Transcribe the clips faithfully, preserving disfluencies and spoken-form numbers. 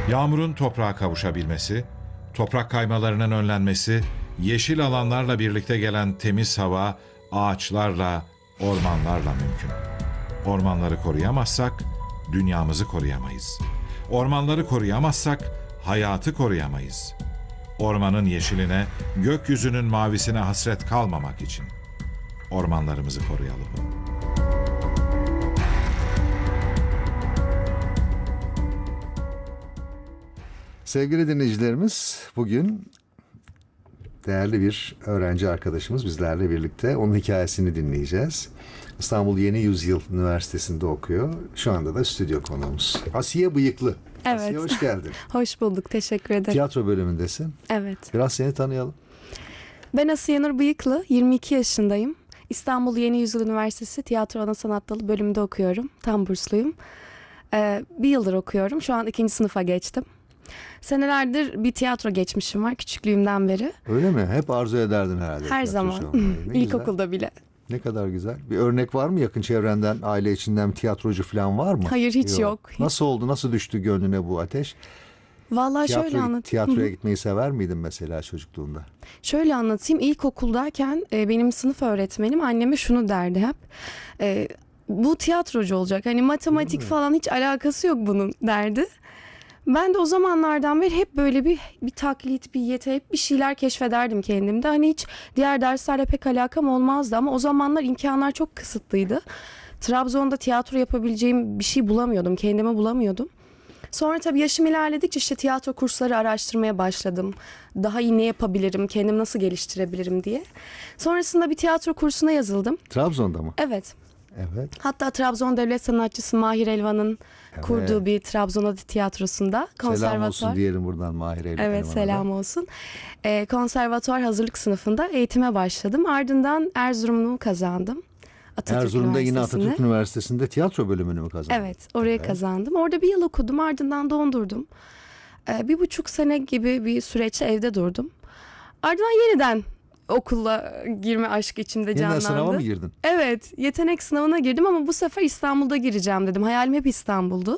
Yağmurun toprağa kavuşabilmesi, toprak kaymalarının önlenmesi, yeşil alanlarla birlikte gelen temiz hava, ağaçlarla, ormanlarla mümkün. Ormanları koruyamazsak dünyamızı koruyamayız. Ormanları koruyamazsak hayatı koruyamayız. Ormanın yeşiline, gökyüzünün mavisine hasret kalmamak için ormanlarımızı koruyalım. Sevgili dinleyicilerimiz, bugün değerli bir öğrenci arkadaşımız bizlerle birlikte. Onun hikayesini dinleyeceğiz. İstanbul Yeni Yüzyıl Üniversitesi'nde okuyor. Şu anda da stüdyo konuğumuz. Asiye Bıyıklı. Evet. Asiye, hoş geldin. Hoş bulduk, teşekkür ederim. Tiyatro bölümündesin. Evet. Biraz seni tanıyalım. Ben Asiye Nur Bıyıklı, yirmi iki yaşındayım. İstanbul Yeni Yüzyıl Üniversitesi Tiyatro Ana Sanat Dalı bölümünde okuyorum. Tam bursluyum. Ee, bir yıldır okuyorum. Şu an ikinci sınıfa geçtim. Senelerdir bir tiyatro geçmişim var küçüklüğümden beri. Öyle mi? Hep arzu ederdin herhalde. Her zaman. İlkokulda bile. Ne kadar güzel. Bir örnek var mı yakın çevrenden, aile içinden bir tiyatrocu falan var mı? Hayır, hiç yok. yok. Nasıl oldu? Nasıl düştü gönlüne bu ateş? Vallahi Tiyatro, şöyle anlatayım. Tiyatroya gitmeyi sever miydin mesela çocukluğunda? Şöyle anlatayım. İlkokuldayken e, benim sınıf öğretmenim anneme şunu derdi hep. E, bu tiyatrocu olacak. Hani matematik falan hiç alakası yok bunun derdi. Ben de o zamanlardan beri hep böyle bir bir taklit, bir yete, hep bir şeyler keşfederdim kendimde. Hani hiç diğer derslerle pek alakam olmazdı ama o zamanlar imkanlar çok kısıtlıydı. Trabzon'da tiyatro yapabileceğim bir şey bulamıyordum, kendime bulamıyordum. Sonra tabii yaşım ilerledikçe işte tiyatro kursları araştırmaya başladım. Daha iyi ne yapabilirim, kendimi nasıl geliştirebilirim diye. Sonrasında bir tiyatro kursuna yazıldım. Trabzon'da mı? Evet. Evet. Hatta Trabzon Devlet Sanatçısı Mahir Elvan'ın evet. kurduğu bir Trabzon Adi Tiyatrosu'nda konservatuvar. Selam olsun diyelim buradan Mahir Elvan'a. Evet, selam olsun. Ee, konservatuvar hazırlık sınıfında eğitime başladım. Ardından Erzurum'u kazandım. Atatürk Erzurum'da yine Atatürk Üniversitesi'nde tiyatro bölümünü mü kazandın? Evet, oraya evet. kazandım. Orada bir yıl okudum, ardından dondurdum. Ee, bir buçuk sene gibi bir süreçte evde durdum. Ardından yeniden okula girme aşkı içimde canlandı. Yeniden sınava mı girdin? Evet, yetenek sınavına girdim ama bu sefer İstanbul'da gireceğim dedim. Hayalim hep İstanbul'du.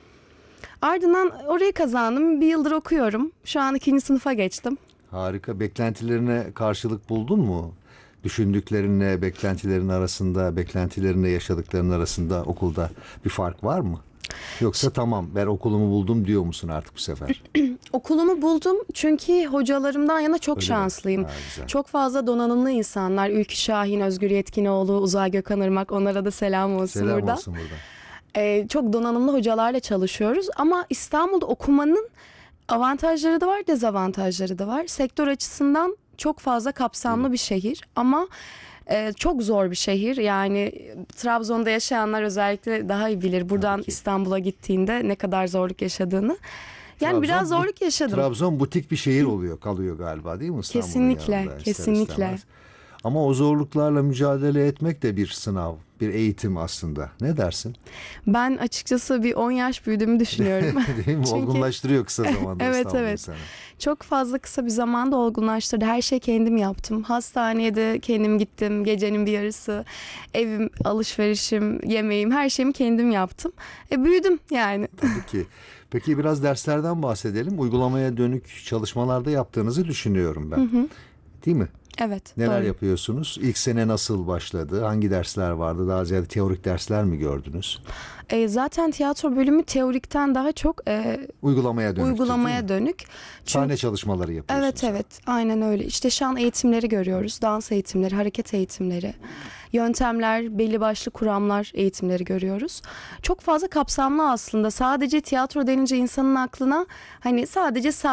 Ardından orayı kazandım. Bir yıldır okuyorum. Şu an ikinci sınıfa geçtim. Harika. Beklentilerine karşılık buldun mu? Düşündüklerinle beklentilerin arasında, beklentilerinde yaşadıkların arasında okulda bir fark var mı? Yoksa tamam ben okulumu buldum diyor musun artık bu sefer? Okulumu buldum çünkü hocalarımdan yana çok Öyle şanslıyım. ha, çok fazla donanımlı insanlar. Ülkü Şahin, Özgür Yetkinoğlu, Uzay Gökhan Irmak, onlara da selam olsun selam burada. Olsun burada. Ee, çok donanımlı hocalarla çalışıyoruz ama İstanbul'da okumanın avantajları da var, dezavantajları da var. Sektör açısından çok fazla kapsamlı bir şehir ama e, çok zor bir şehir. Yani Trabzon'da yaşayanlar özellikle daha iyi bilir. Buradan İstanbul'a gittiğinde ne kadar zorluk yaşadığını. Yani Trabzon, biraz zorluk yaşadım. Trabzon butik bir şehir oluyor, kalıyor galiba değil mi İstanbul'un kesinlikle, yanında, kesinlikle. istemez. Ama o zorluklarla mücadele etmek de bir sınav, bir eğitim aslında. Ne dersin? Ben açıkçası bir on yaş büyüdüğümü düşünüyorum. Değil mi? Çünkü... Olgunlaştırıyor kısa zamanda evet, İstanbul evet. insanı. Çok fazla kısa bir zamanda olgunlaştırdı. Her şeyi kendim yaptım. Hastaneye de kendim gittim. Gecenin bir yarısı. Evim, alışverişim, yemeğim, her şeyimi kendim yaptım. E, büyüdüm yani. Tabii ki. Peki biraz derslerden bahsedelim. Uygulamaya dönük çalışmalarda yaptığınızı düşünüyorum ben. Hı hı. Değil mi? Evet. Neler doğru. yapıyorsunuz? İlk sene nasıl başladı? Hangi dersler vardı? Daha ziyade teorik dersler mi gördünüz? E, zaten tiyatro bölümü teorikten daha çok e, uygulamaya dönük. Uygulamaya dönük. Çünkü, sahne çalışmaları yapıyorsunuz. Evet evet. Aynen öyle. İşte şan eğitimleri görüyoruz. Dans eğitimleri, hareket eğitimleri, yöntemler, belli başlı kuramlar eğitimleri görüyoruz. Çok fazla kapsamlı aslında. Sadece tiyatro denince insanın aklına hani sadece